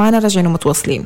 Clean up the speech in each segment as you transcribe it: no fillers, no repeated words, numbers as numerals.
معنا راجعين ومتواصلين.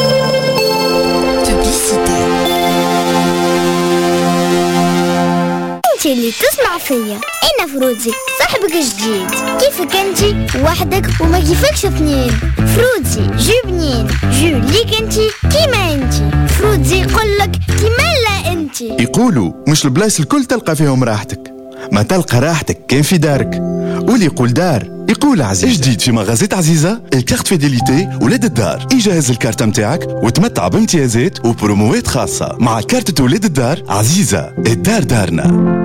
انت اللي تسمع فيا، انا فروزي صاحبك جديد. كيفك انتي وحدك وما كيفكش اثنين؟ فروزي جو بنين، جو ليك انتي كيما انتي. فروزي يقولك كيما لا انتي. يقولوا مش البلايص الكل تلقى فيهم راحتك، ما تلقى راحتك كان في دارك. واللي يقول دار يقول عزيزة. جديد في مغازات عزيزة الكارت فيديليتي ولاد الدار. يجهز الكارت متاعك وتمتع بامتيازات وبروموات خاصة مع كارت ولاد الدار. عزيزة، الدار دارنا.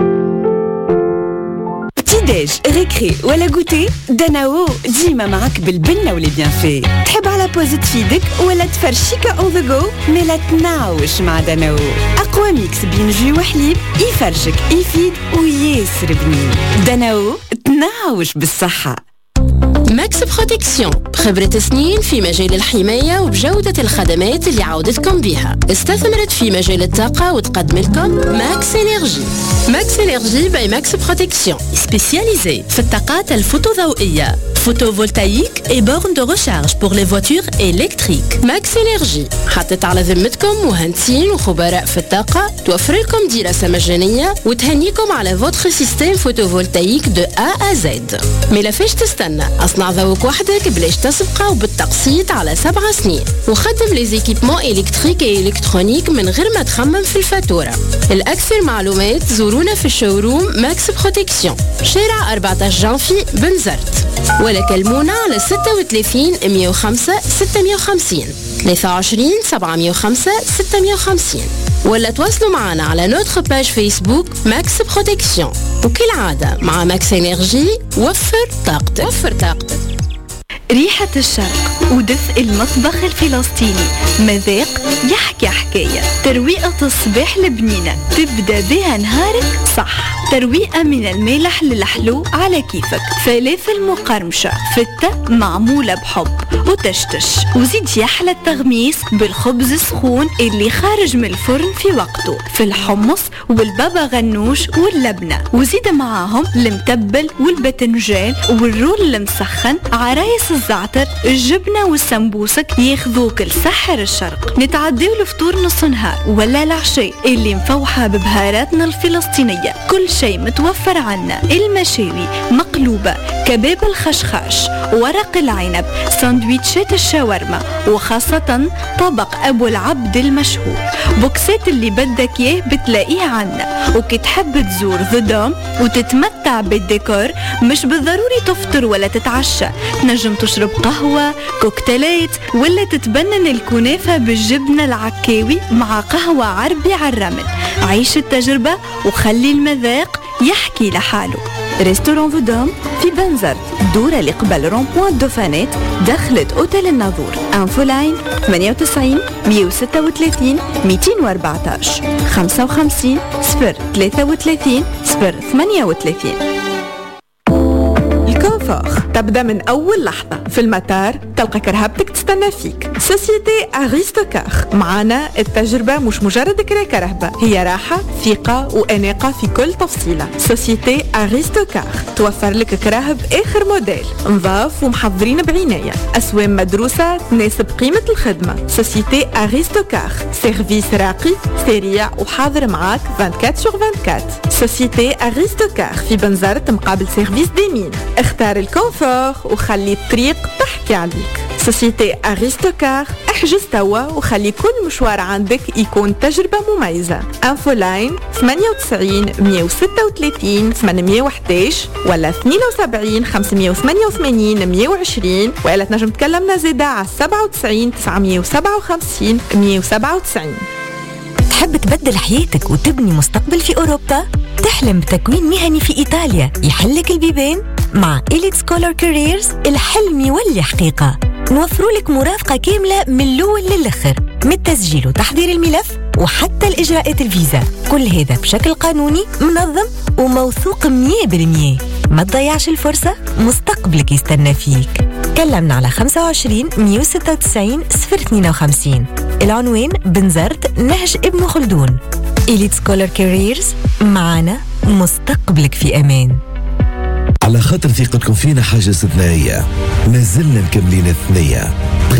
ديج ريكري ولا غوتي، داناو ديما معك بالبنة واللي بيان في. تحب على بوز تفيدك ولا تفرشيكا اون ذا جو؟ ميلا تناوش مع داناو. اقوى ميكس بين جوي وحليب يفرشك يفيد وياسر بنين. داناو تناوش بالصحة. ماكس بروتكسيون، خبرة سنين في مجال الحماية وبجودة الخدمات اللي عودتكم بها. استثمرت في مجال الطاقة وتقدم لكم ماكس إنرجي. ماكس إنرجي باي ماكس بروتكسيون، سبيسياليزي في الطاقات الفوتوضوئية، photovoltaïque et bornes de recharge pour les voitures électriques. ماكس إنرجي حطت على ذمتكم مهندسين وخبراء في الطاقة، توفر لكم دراسة مجانية وتهنيكم على فوتر سيستم فوتوفولتايك دو A à Z. ملا فيش تستنى، اصنع ذوق وحدك بلاش تسبقه وبالتقسيط على 7 سنين، وخدم لي زيكيبمون إلكتريك و إلكترونيك من غير ما تخمم في الفاتورة. الأكثر معلومات زورونا في الشوروم ماكس بروتكسيون، شارع 14 جانفي بنزرت، ولا كلمونا على 36 105 650 23 705 650، ولا تواصلوا معنا على نوتر باج فيسبوك ماكس بروتكسيون. وكالعادة مع ماكس إنرجي وفر طاقتك. ريحة الشرق ودفء المطبخ الفلسطيني، مذاق يحكي حكاية، ترويقة الصباح البنينة تبدأ بها نهارك صح، ترويقة من المالح للحلو على كيفك، فلافل مقرمشة فتة معمولة بحب وتشتش، وزيد يحلى التغميس بالخبز السخون اللي خارج من الفرن في وقته، في الحمص والبابا غنوش واللبنة، وزيد معاهم المتبل والبتنجان والرول المسخن، عرايس الزعتر، الجبنة والسمبوسك ياخذوك لسحر الشرق. نتعديو الفطور نص نهار ولا العشاء اللي مفوحة ببهاراتنا الفلسطينية، كل شيء متوفر عنا، المشاوي مقلوبة، كباب الخشخاش، ورق العنب، ساندويتشات الشاورما، وخاصة طبق أبو العبد المشهور. بوكسات اللي بدك اياه بتلاقيه عنا، وكي تحب تزور ذا دوم وتتمتع بالديكور مش بالضروري تفطر ولا تتعشى، تنجم تشرب قهوة، كوكتيلات، ولا تتبنن الكنافة بالجبنة العكاوي مع قهوة عربي على الرمل. عيش التجربة وخلي المذاق يحكي لحاله. ريستوران فودوم في بنزرت، دورة اللي قبل رونبوان دوفانات، دخلت اوتيل الناظور. انفو لاين 98 136 214 55 033 038. الكونفور تبدأ من أول لحظة في المطار، تلقى كرهبتك تستنى فيك. سوسيتي أغيستوكار، معانا التجربة مش مجرد كرهبة، هي راحة ثقة وأناقة في كل تفصيلة. سوسيتي أغيستوكار توفر لك كراهب آخر موديل، نظاف ومحضرين بعناية، أسوام مدروسة تناسب قيمة الخدمة. سوسيتي أغيستوكار، سيرفيس راقي سريع وحاضر معاك 24/24. سوسيتي أغيستوكار في بنزرت مقابل سيرفيس ديمين. اختار الكونفور وخلي الطريق تحكي عليك. سوسيتي أغيستوكار، احجز توا وخلي كل مشوار عندك يكون تجربة مميزة. انفو لاين 98 136 811 ولا 72 588 120، ولا تنجم تكلمنا زيادة على 97 957 197. تحب تبدل حياتك وتبني مستقبل في أوروبا؟ تحلم بتكوين مهني في إيطاليا يحلك البيبان؟ مع إليت سكولر كاريرز الحلم يولي حقيقة. نوفروا لك مرافقة كاملة من الأول للآخر، من التسجيل وتحضير الملف وحتى الإجراءات الفيزا، كل هذا بشكل قانوني منظم وموثوق 100%. ما تضيعش الفرصة، مستقبلك يستنى فيك. كلمنا على 25 196 052. العنوان بنزرت نهج ابن خلدون. إليت سكولر كاريرز، معنا مستقبلك في أمان. على خاطر ثقتكم فينا حاجة استثنائية، ما زلنا مكملين الثنية.